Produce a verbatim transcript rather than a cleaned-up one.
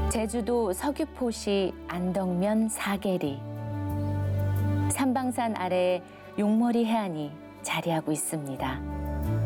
제주도 서귀포시 안덕면 사계리. 삼방산 아래 용머리 해안이 자리하고 있습니다.